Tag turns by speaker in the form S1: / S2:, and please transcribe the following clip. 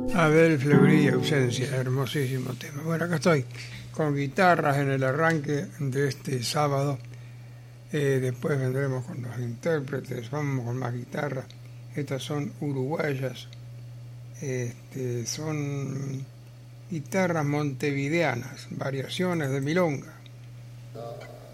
S1: Abel Fleury, Ausencia, hermosísimo tema. Bueno, acá estoy con guitarras en el arranque de este sábado. Después vendremos con los intérpretes, vamos con más guitarras. Estas son uruguayas, son guitarras montevideanas, variaciones de milonga.